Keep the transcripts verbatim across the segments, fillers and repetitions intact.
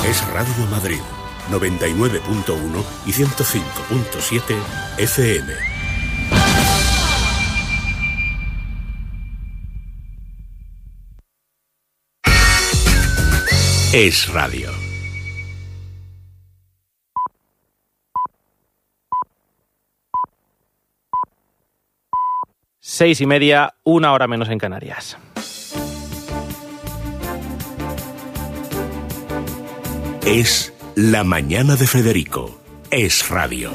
Es Radio Madrid, noventa y nueve punto uno y ciento cinco punto siete F M. Es Radio. Seis y media, una hora menos en Canarias. Es La Mañana de Federico. Es Radio.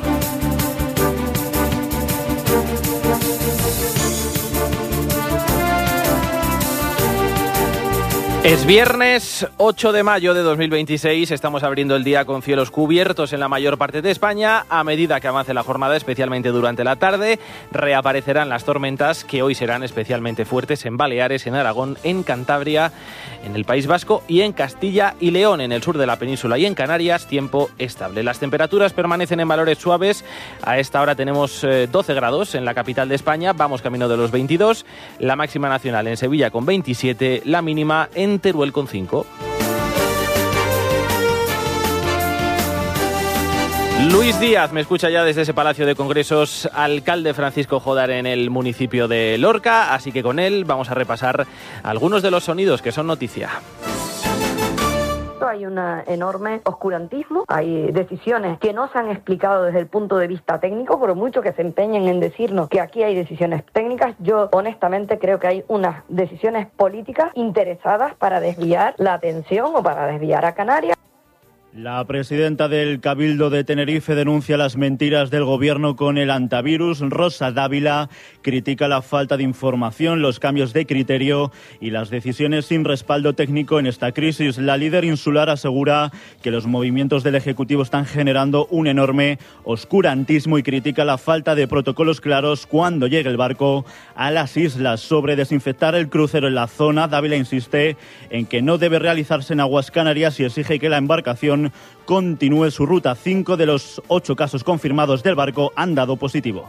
Es viernes ocho de mayo de dos mil veintiséis, estamos abriendo el día con cielos cubiertos en la mayor parte de España. A medida que avance la jornada, especialmente durante la tarde, reaparecerán las tormentas que hoy serán especialmente fuertes en Baleares, en Aragón, en Cantabria, en el País Vasco y en Castilla y León, en el sur de la península y en Canarias, tiempo estable. Las temperaturas permanecen en valores suaves. A esta hora tenemos eh, doce grados en la capital de España, vamos camino de los veintidós, la máxima nacional en Sevilla con veintisiete, la mínima en Teruel con cinco. Luis Díaz me escucha ya desde ese Palacio de Congresos, alcalde Francisco Jodar en el municipio de Lorca, así que con él vamos a repasar algunos de los sonidos que son noticia. Hay un enorme oscurantismo, hay decisiones que no se han explicado desde el punto de vista técnico, por mucho que se empeñen en decirnos que aquí hay decisiones técnicas. Yo honestamente creo que hay unas decisiones políticas interesadas para desviar la atención o para desviar a Canarias. La presidenta del Cabildo de Tenerife denuncia las mentiras del gobierno con el antivirus. Rosa Dávila critica la falta de información, los cambios de criterio y las decisiones sin respaldo técnico en esta crisis. La líder insular asegura que los movimientos del Ejecutivo están generando un enorme oscurantismo y critica la falta de protocolos claros cuando llegue el barco a las islas. Sobre desinfectar el crucero en la zona, Dávila insiste en que no debe realizarse en aguas canarias y exige que la embarcación continúe su ruta. Cinco de los ocho casos confirmados del barco han dado positivo.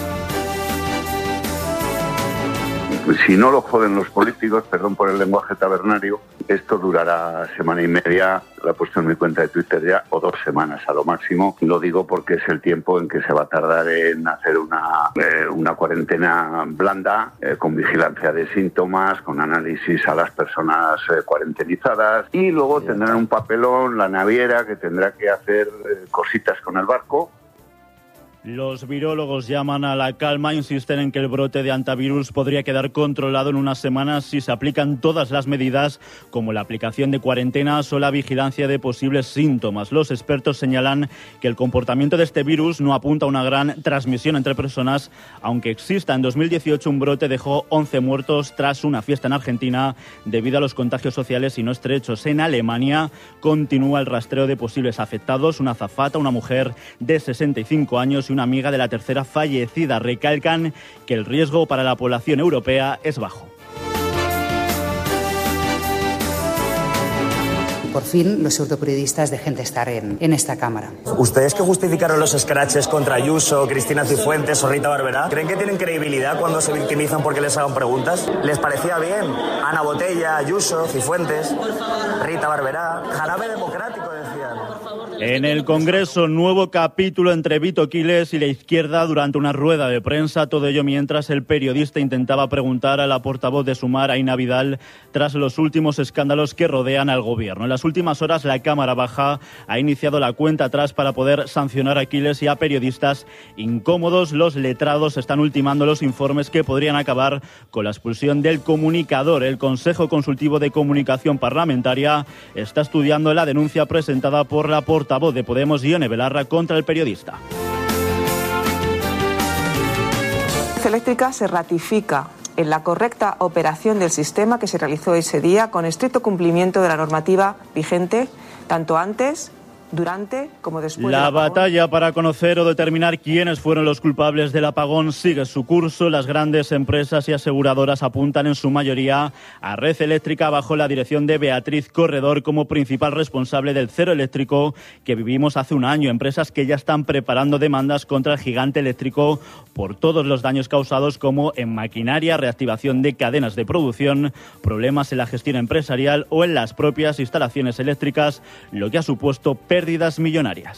Si no lo joden los políticos, perdón por el lenguaje tabernario, esto durará semana y media, lo he puesto en mi cuenta de Twitter ya, o dos semanas a lo máximo. Lo digo porque es el tiempo en que se va a tardar en hacer una, eh, una cuarentena blanda, eh, con vigilancia de síntomas, con análisis a las personas eh, cuarentenizadas, y luego tendrán un papelón, la naviera, que tendrá que hacer eh, cositas con el barco. Los virólogos llaman a la calma, insisten en que el brote de antivirus podría quedar controlado en unas semanas si se aplican todas las medidas, como la aplicación de cuarentenas o la vigilancia de posibles síntomas. Los expertos señalan que el comportamiento de este virus no apunta a una gran transmisión entre personas, aunque exista. En dos mil dieciocho un brote dejó once muertos tras una fiesta en Argentina debido a los contagios sociales y no estrechos. En Alemania continúa el rastreo de posibles afectados, una azafata, una mujer de sesenta y cinco años y una amiga de la tercera fallecida. Recalcan que el riesgo para la población europea es bajo. Por fin los pseudoperiodistas dejen de estar en, en esta Cámara. ¿Ustedes que justificaron los escraches contra Ayuso, Cristina Cifuentes o Rita Barberá, creen que tienen credibilidad cuando se victimizan porque les hagan preguntas? ¿Les parecía bien? Ana Botella, Ayuso, Cifuentes, Rita Barberá, jarabe democrático, decían. En el Congreso, nuevo capítulo entre Vito Quiles y la izquierda durante una rueda de prensa. Todo ello mientras el periodista intentaba preguntar a la portavoz de Sumar, Aina Vidal, tras los últimos escándalos que rodean al gobierno. En las últimas horas, la Cámara Baja ha iniciado la cuenta atrás para poder sancionar a Quiles y a periodistas incómodos. Los letrados están ultimando los informes que podrían acabar con la expulsión del comunicador. El Consejo Consultivo de Comunicación Parlamentaria está estudiando la denuncia presentada por la portavoz portavoz de Podemos, Ione Belarra, contra el periodista. Eléctrica se ratifica en la correcta operación del sistema que se realizó ese día con estricto cumplimiento de la normativa vigente, tanto antes durante como después La del apagón. batalla para conocer o determinar quiénes fueron los culpables del apagón sigue su curso. Las grandes empresas y aseguradoras apuntan en su mayoría a Red Eléctrica bajo la dirección de Beatriz Corredor como principal responsable del cero eléctrico que vivimos hace un año. Empresas que ya están preparando demandas contra el gigante eléctrico por todos los daños causados, como en maquinaria, reactivación de cadenas de producción, problemas en la gestión empresarial o en las propias instalaciones eléctricas, lo que ha supuesto pérdidas millonarias.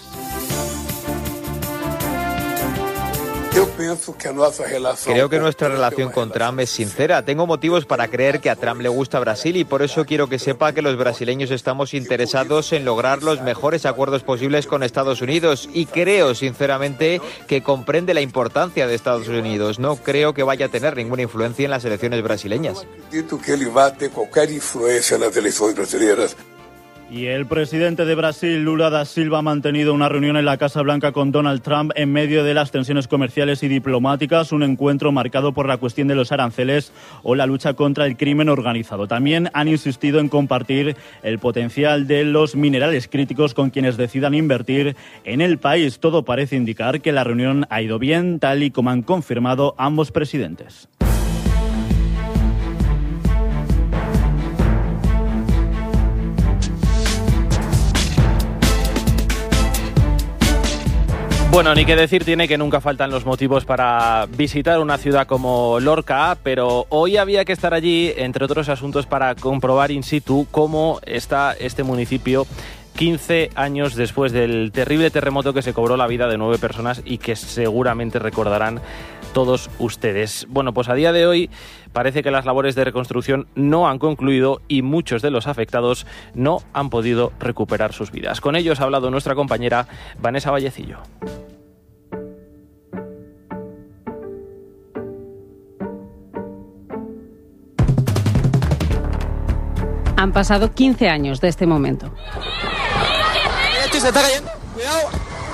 Creo que nuestra relación con Trump es sincera. Tengo motivos para creer que a Trump le gusta Brasil y por eso quiero que sepa que los brasileños estamos interesados en lograr los mejores acuerdos posibles con Estados Unidos y creo sinceramente que comprende la importancia de Estados Unidos. No creo que vaya a tener ninguna influencia en las elecciones brasileñas. Y el presidente de Brasil, Lula da Silva, ha mantenido una reunión en la Casa Blanca con Donald Trump en medio de las tensiones comerciales y diplomáticas, un encuentro marcado por la cuestión de los aranceles o la lucha contra el crimen organizado. También han insistido en compartir el potencial de los minerales críticos con quienes decidan invertir en el país. Todo parece indicar que la reunión ha ido bien, tal y como han confirmado ambos presidentes. Bueno, ni que decir tiene que nunca faltan los motivos para visitar una ciudad como Lorca, pero hoy había que estar allí, entre otros asuntos, para comprobar in situ cómo está este municipio quince años después del terrible terremoto que se cobró la vida de nueve personas y que seguramente recordarán todos ustedes. Bueno, pues a día de hoy parece que las labores de reconstrucción no han concluido y muchos de los afectados no han podido recuperar sus vidas. Con ellos ha hablado nuestra compañera Vanessa Vallecillo. Han pasado quince años de este momento. Esto se está cayendo. Cuidado.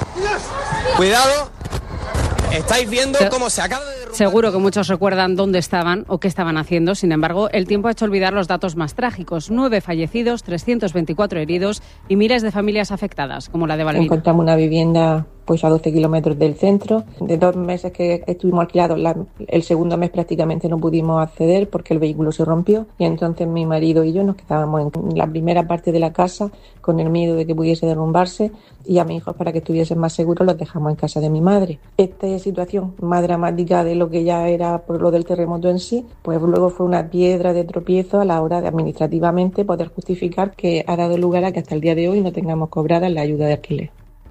Cuidado. Estáis viendo Se- cómo se acaba de... Seguro que muchos recuerdan dónde estaban o qué estaban haciendo. Sin embargo, el tiempo ha hecho olvidar los datos más trágicos. Nueve fallecidos, trescientos veinticuatro heridos y miles de familias afectadas, como la de Balbina. Encontramos una vivienda pues a doce kilómetros del centro. De dos meses que estuvimos alquilados, la, el segundo mes prácticamente no pudimos acceder porque el vehículo se rompió y entonces mi marido y yo nos quedábamos en la primera parte de la casa con el miedo de que pudiese derrumbarse y a mis hijos, para que estuviesen más seguros, los dejamos en casa de mi madre. Esta situación más dramática de lo que ya era por lo del terremoto en sí, pues luego fue una piedra de tropiezo a la hora de administrativamente poder justificar que ha dado lugar a que hasta el día de hoy no tengamos cobrada la ayuda de alquiler.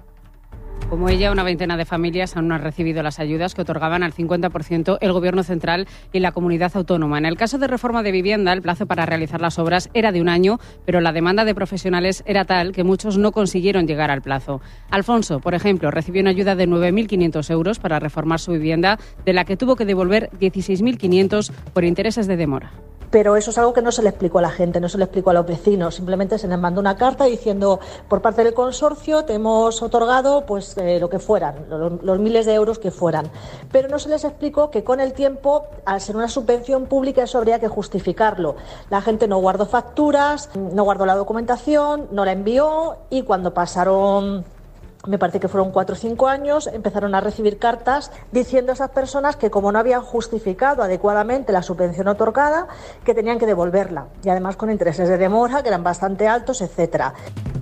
Como ella, una veintena de familias aún no han recibido las ayudas que otorgaban al cincuenta por ciento el Gobierno central y la comunidad autónoma. En el caso de reforma de vivienda, el plazo para realizar las obras era de un año, pero la demanda de profesionales era tal que muchos no consiguieron llegar al plazo. Alfonso, por ejemplo, recibió una ayuda de nueve mil quinientos euros para reformar su vivienda, de la que tuvo que devolver dieciséis mil quinientos por intereses de demora. Pero eso es algo que no se le explicó a la gente, no se le explicó a los vecinos. Simplemente se les mandó una carta diciendo, por parte del consorcio te hemos otorgado pues eh, lo que fueran, los, los miles de euros que fueran. Pero no se les explicó que con el tiempo, al ser una subvención pública, eso habría que justificarlo. La gente no guardó facturas, no guardó la documentación, no la envió y cuando pasaron... me parece que fueron cuatro o cinco años, empezaron a recibir cartas diciendo a esas personas que como no habían justificado adecuadamente la subvención otorgada, que tenían que devolverla. Y además con intereses de demora que eran bastante altos, etcétera.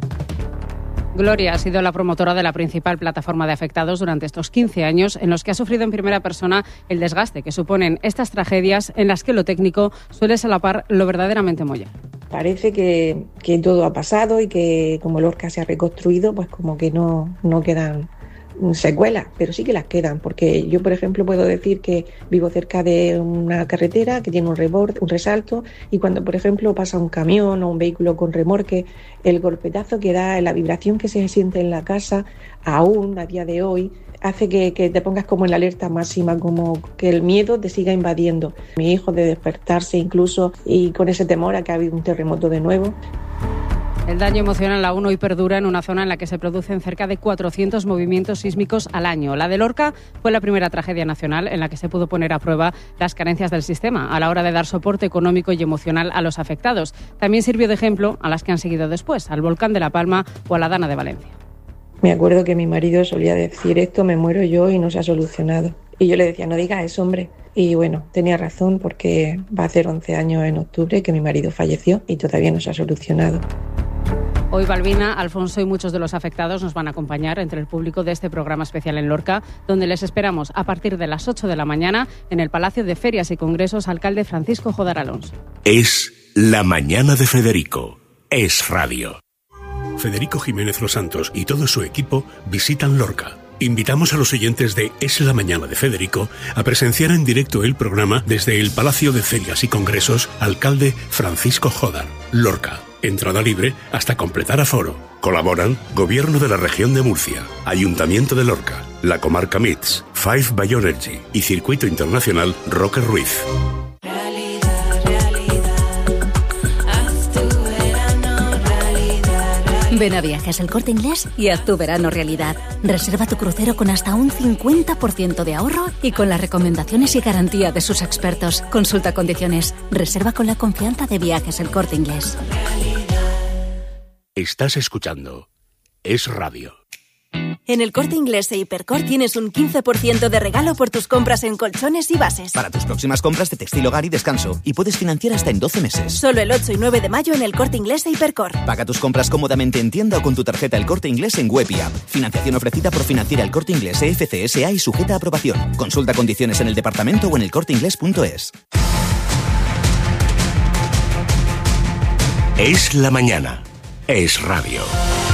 Gloria ha sido la promotora de la principal plataforma de afectados durante estos quince años, en los que ha sufrido en primera persona el desgaste que suponen estas tragedias en las que lo técnico suele solapar lo verdaderamente mollar. Parece que, que todo ha pasado y que como Lorca se ha reconstruido, pues como que no, no quedan secuelas, pero sí que las quedan, porque yo, por ejemplo, puedo decir que vivo cerca de una carretera que tiene un reborde, un resalto, y cuando, por ejemplo, pasa un camión o un vehículo con remorque, el golpetazo que da, la vibración que se siente en la casa, aún a día de hoy, hace que, que te pongas como en la alerta máxima, como que el miedo te siga invadiendo. Mi hijo de despertarse incluso y con ese temor a que ha habido un terremoto de nuevo. El daño emocional aún hoy perdura en una zona en la que se producen cerca de cuatrocientos movimientos sísmicos al año. La de Lorca fue la primera tragedia nacional en la que se pudo poner a prueba las carencias del sistema a la hora de dar soporte económico y emocional a los afectados. También sirvió de ejemplo a las que han seguido después, al volcán de La Palma o a la Dana de Valencia. Me acuerdo que mi marido solía decir, esto me muero yo y no se ha solucionado. Y yo le decía, no digas eso, hombre. Y bueno, tenía razón, porque va a hacer once años en octubre que mi marido falleció y todavía no se ha solucionado. Hoy Balbina, Alfonso y muchos de los afectados nos van a acompañar entre el público de este programa especial en Lorca, donde les esperamos a partir de las ocho de la mañana en el Palacio de Ferias y Congresos Alcalde Francisco Jodar Alonso. Es La Mañana de Federico. Es Radio. Federico Jiménez Los Santos y todo su equipo visitan Lorca. Invitamos a los oyentes de Es la Mañana de Federico a presenciar en directo el programa desde el Palacio de Ferias y Congresos Alcalde Francisco Jodar, Lorca. Entrada libre hasta completar aforo. Colaboran Gobierno de la Región de Murcia, Ayuntamiento de Lorca, la Comarca M I T S, Five Bioenergy y Circuito Internacional Roque Ruiz. Ven a Viajes El Corte Inglés y haz tu verano realidad. Reserva tu crucero con hasta un cincuenta por ciento de ahorro y con las recomendaciones y garantía de sus expertos. Consulta condiciones. Reserva con la confianza de Viajes El Corte Inglés. Estás escuchando Es Radio. En El Corte Inglés e Hipercor tienes un quince por ciento de regalo por tus compras en colchones y bases. Para tus próximas compras de textil, hogar y descanso. Y puedes financiar hasta en doce meses. Solo el ocho y nueve de mayo en El Corte Inglés e Hipercor. Paga tus compras cómodamente en tienda o con tu tarjeta El Corte Inglés en web y app. Financiación ofrecida por Financiera El Corte Inglés E F C S A y sujeta a aprobación. Consulta condiciones en el departamento o en elcorteinglés punto es. Es la mañana. Es Radio.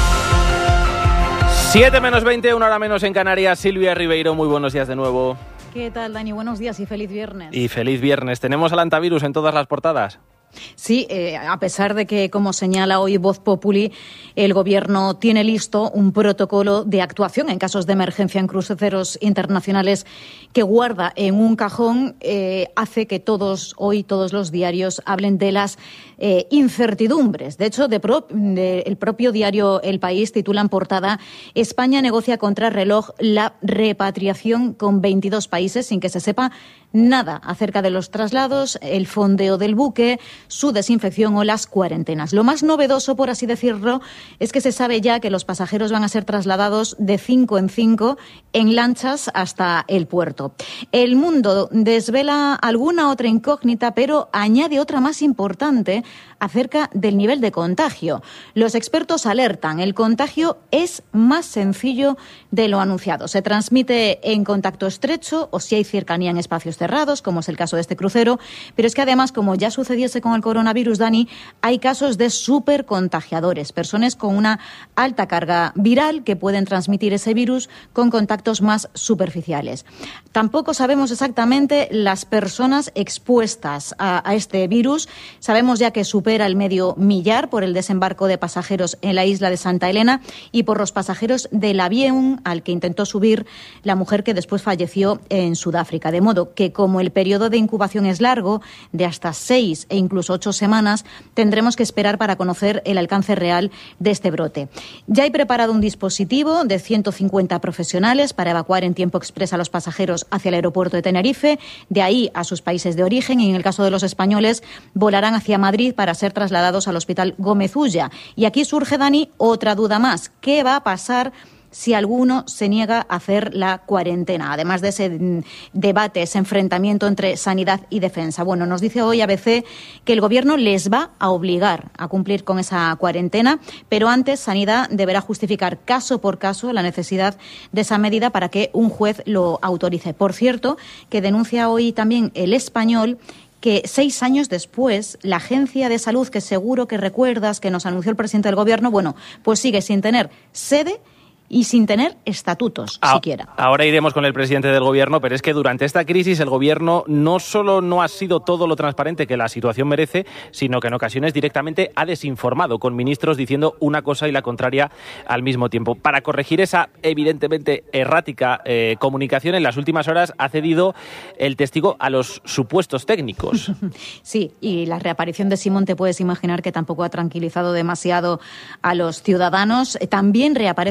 siete menos veinte, una hora menos en Canarias. Silvia Ribeiro, muy buenos días de nuevo. ¿Qué tal, Dani? Buenos días y feliz viernes. Y feliz viernes. ¿Tenemos al antivirus en todas las portadas? Sí, eh, a pesar de que, como señala hoy Voz Populi, el Gobierno tiene listo un protocolo de actuación en casos de emergencia en cruceros internacionales que guarda en un cajón, eh, hace que todos, hoy todos los diarios hablen de las eh, incertidumbres. De hecho, de pro, de, el propio diario El País titula en portada: España negocia contra reloj la repatriación con veintidós países sin que se sepa nada acerca de los traslados, el fondeo del buque, su desinfección o las cuarentenas. Lo más novedoso, por así decirlo, es que se sabe ya que los pasajeros van a ser trasladados de cinco en cinco en lanchas hasta el puerto. El Mundo desvela alguna otra incógnita, pero añade otra más importante acerca del nivel de contagio. Los expertos alertan: el contagio es más sencillo de lo anunciado. Se transmite en contacto estrecho o si hay cercanía en espacios cerrados, como es el caso de este crucero, pero es que además, como ya sucediese con el coronavirus, Dani, hay casos de supercontagiadores, personas con una alta carga viral que pueden transmitir ese virus con contactos más superficiales. Tampoco sabemos exactamente las personas expuestas a, a este virus. Sabemos ya que supera el medio millar por el desembarco de pasajeros en la isla de Santa Elena y por los pasajeros del avión al que intentó subir la mujer que después falleció en Sudáfrica. De modo que, como el periodo de incubación es largo, de hasta seis e incluso ocho semanas, tendremos que esperar para conocer el alcance real de este brote. Ya hay preparado un dispositivo de ciento cincuenta profesionales para evacuar en tiempo expreso a los pasajeros hacia el aeropuerto de Tenerife, de ahí a sus países de origen, y en el caso de los españoles volarán hacia Madrid para ser trasladados al Hospital Gómez Ulla. Y aquí surge, Dani, otra duda más. ¿Qué va a pasar si alguno se niega a hacer la cuarentena? Además de ese mm, debate, ese enfrentamiento entre sanidad y defensa. Bueno, nos dice hoy A B C que el Gobierno les va a obligar a cumplir con esa cuarentena, pero antes Sanidad deberá justificar caso por caso la necesidad de esa medida para que un juez lo autorice. Por cierto, que denuncia hoy también El Español que seis años después la Agencia de Salud, que seguro que recuerdas que nos anunció el presidente del Gobierno, bueno, pues sigue sin tener sede y sin tener estatutos ah, siquiera. Ahora iremos con el presidente del Gobierno, pero es que durante esta crisis el Gobierno no solo no ha sido todo lo transparente que la situación merece, sino que en ocasiones directamente ha desinformado, con ministros diciendo una cosa y la contraria al mismo tiempo. Para corregir esa evidentemente errática eh, comunicación, en las últimas horas ha cedido el testigo a los supuestos técnicos. Sí, y la reaparición de Simón, te puedes imaginar que tampoco ha tranquilizado demasiado a los ciudadanos. También reaparece Virginia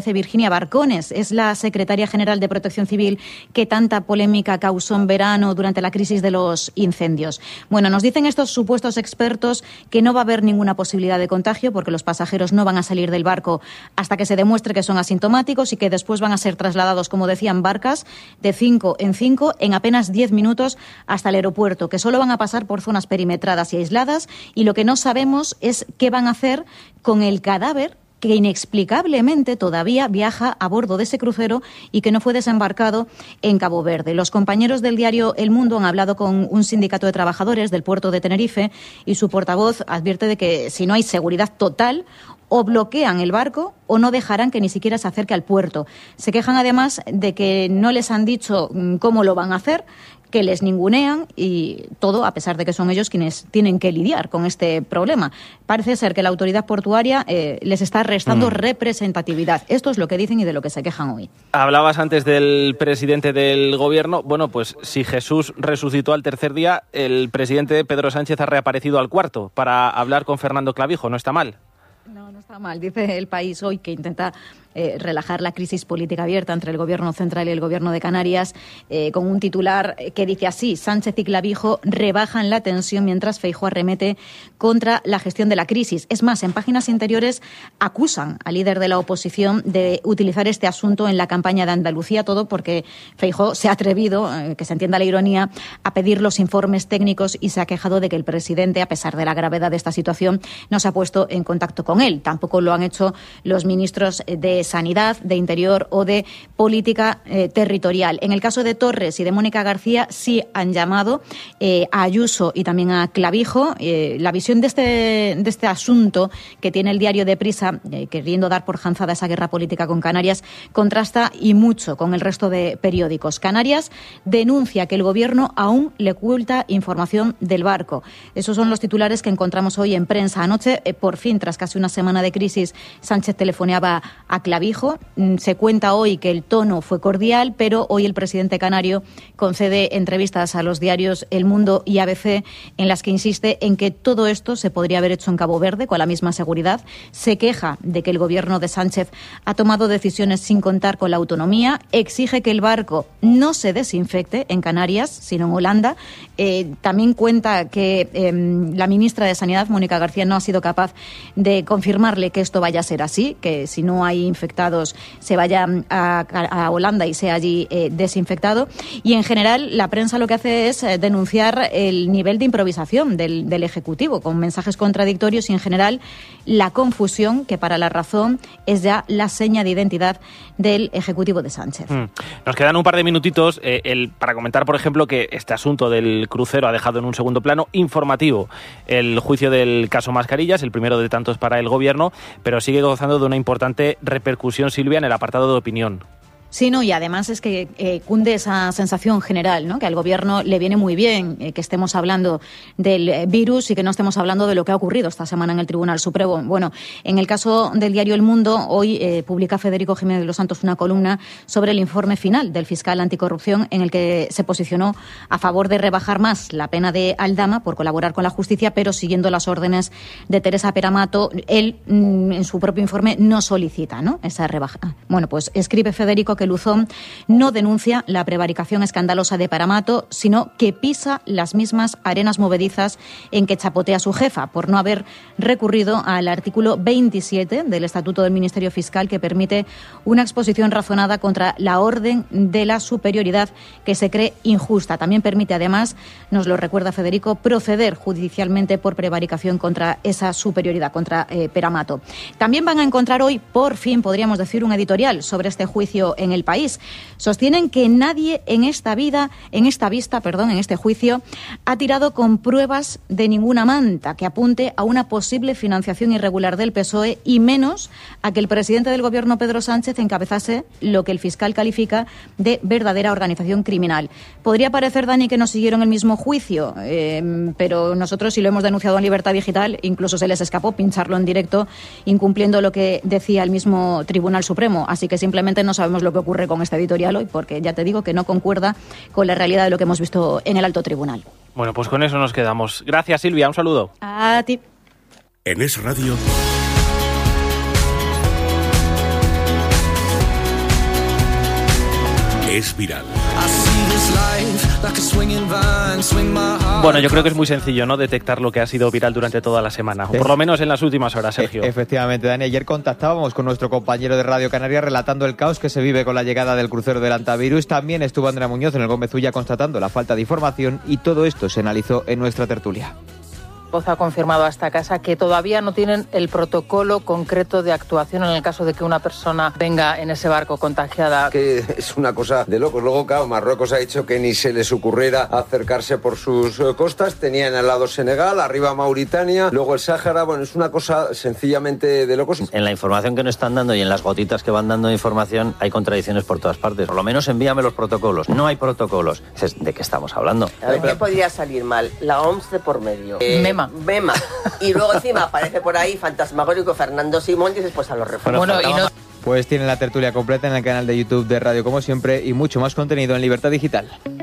Virginia Barcones, es la secretaria general de Protección Civil que tanta polémica causó en verano durante la crisis de los incendios. Bueno, nos dicen estos supuestos expertos que no va a haber ninguna posibilidad de contagio porque los pasajeros no van a salir del barco hasta que se demuestre que son asintomáticos y que después van a ser trasladados, como decían, barcas de cinco en cinco en apenas diez minutos hasta el aeropuerto, que solo van a pasar por zonas perimetradas y aisladas, y lo que no sabemos es qué van a hacer con el cadáver que inexplicablemente todavía viaja a bordo de ese crucero y que no fue desembarcado en Cabo Verde. Los compañeros del diario El Mundo han hablado con un sindicato de trabajadores del puerto de Tenerife y su portavoz advierte de que si no hay seguridad total, o bloquean el barco o no dejarán que ni siquiera se acerque al puerto. Se quejan además de que no les han dicho cómo lo van a hacer, que les ningunean, y todo a pesar de que son ellos quienes tienen que lidiar con este problema. Parece ser que la autoridad portuaria eh, les está restando mm. representatividad. Esto es lo que dicen y de lo que se quejan hoy. Hablabas antes del presidente del gobierno. Bueno, pues si Jesús resucitó al tercer día, el presidente Pedro Sánchez ha reaparecido al cuarto para hablar con Fernando Clavijo. No está mal. No, no está mal. Dice El País hoy que intenta eh, relajar la crisis política abierta entre el Gobierno central y el Gobierno de Canarias, eh, con un titular que dice así: Sánchez y Clavijo rebajan la tensión mientras Feijóo arremete contra la gestión de la crisis. Es más, en páginas interiores acusan al líder de la oposición de utilizar este asunto en la campaña de Andalucía, todo porque Feijóo se ha atrevido, eh, que se entienda la ironía, a pedir los informes técnicos y se ha quejado de que el presidente, a pesar de la gravedad de esta situación, no se ha puesto en contacto con él. Tampoco lo han hecho los ministros de Sanidad, de Interior o de Política eh, Territorial. En el caso de Torres y de Mónica García sí han llamado eh, a Ayuso y también a Clavijo. Eh, la visión de este, de este asunto que tiene el diario Deprisa, eh, queriendo dar por zanjada esa guerra política con Canarias, contrasta y mucho con el resto de periódicos. Canarias denuncia que el Gobierno aún le oculta información del barco. Esos son los titulares que encontramos hoy en prensa. Anoche, eh, por fin, tras casi una semana de crisis, Sánchez telefoneaba a Clavijo. Se cuenta hoy que el tono fue cordial, pero hoy el presidente canario concede entrevistas a los diarios El Mundo y A B C en las que insiste en que todo esto se podría haber hecho en Cabo Verde con la misma seguridad. Se queja de que el gobierno de Sánchez ha tomado decisiones sin contar con la autonomía. Exige que el barco no se desinfecte en Canarias, sino en Holanda. Eh, también cuenta que eh, la ministra de Sanidad, Mónica García, no ha sido capaz de confirmarle que esto vaya a ser así, que si no hay infectados se vaya a, a Holanda y sea allí eh, desinfectado. Y en general la prensa lo que hace es eh, denunciar el nivel de improvisación del, del Ejecutivo, con mensajes contradictorios y en general la confusión, que para La Razón es ya la seña de identidad del Ejecutivo de Sánchez. Mm. Nos quedan un par de minutitos eh, el, para comentar, por ejemplo, que este asunto del crucero ha dejado en un segundo plano informativo el juicio del caso Mascarillas, el primero de tantos para el Gobierno, pero sigue gozando de una importante repercusión, Silvia, en el apartado de opinión. Sí, no, y además es que eh, cunde esa sensación general, ¿no? Que al Gobierno le viene muy bien eh, que estemos hablando del eh, virus y que no estemos hablando de lo que ha ocurrido esta semana en el Tribunal Supremo. Bueno, en el caso del diario El Mundo, hoy eh, publica Federico Jiménez de los Santos una columna sobre el informe final del fiscal anticorrupción, en el que se posicionó a favor de rebajar más la pena de Aldama por colaborar con la justicia, pero siguiendo las órdenes de Teresa Peramato. Él, mm, en su propio informe, no solicita, ¿no?, esa rebaja. Bueno, pues escribe Federico que Luzón no denuncia la prevaricación escandalosa de Peramato, sino que pisa las mismas arenas movedizas en que chapotea su jefa, por no haber recurrido al artículo veintisiete del Estatuto del Ministerio Fiscal, que permite una exposición razonada contra la orden de la superioridad que se cree injusta. También permite, además, nos lo recuerda Federico, proceder judicialmente por prevaricación contra esa superioridad, contra eh, Peramato. También van a encontrar hoy, por fin, podríamos decir, un editorial sobre este juicio en el país. Sostienen que nadie en esta vida, en esta vista, perdón, en este juicio, ha tirado con pruebas de ninguna manta que apunte a una posible financiación irregular del P S O E, y menos a que el presidente del Gobierno, Pedro Sánchez, encabezase lo que el fiscal califica de verdadera organización criminal. Podría parecer, Dani, que no siguieron el mismo juicio, eh, pero nosotros sí lo hemos denunciado en Libertad Digital. Incluso se les escapó pincharlo en directo, incumpliendo lo que decía el mismo Tribunal Supremo. Así que simplemente no sabemos lo que ocurre con este editorial hoy, porque ya te digo que no concuerda con la realidad de lo que hemos visto en el alto tribunal. Bueno, pues con eso nos quedamos. Gracias, Silvia, un saludo. A ti. En Es Radio, es viral. Bueno, yo creo que es muy sencillo, ¿no?, detectar lo que ha sido viral durante toda la semana, o por lo menos en las últimas horas, Sergio. E- efectivamente, Dani, ayer contactábamos con nuestro compañero de Radio Canaria relatando el caos que se vive con la llegada del crucero del Antavirus. También estuvo Andrea Muñoz en el Gómez Ulla constatando la falta de información, y todo esto se analizó en nuestra tertulia. Voz ha confirmado a esta casa que todavía no tienen el protocolo concreto de actuación en el caso de que una persona venga en ese barco contagiada. Que es una cosa de locos. Luego, claro, Marruecos ha dicho que ni se les ocurriera acercarse por sus costas. Tenían al lado Senegal, arriba Mauritania, luego el Sáhara. Bueno, es una cosa sencillamente de locos. En la información que nos están dando y en las gotitas que van dando de información hay contradicciones por todas partes. Por lo menos envíame los protocolos. No hay protocolos. ¿De qué estamos hablando? A ver, ¿qué podría salir mal? La O M S de por medio. Eh, Mema. Mema. Y luego encima aparece por ahí fantasmagórico Fernando Simón y después a los refuerzos. Bueno, y no... Pues tienen la tertulia completa en el canal de YouTube de Radio como siempre y mucho más contenido en Libertad Digital.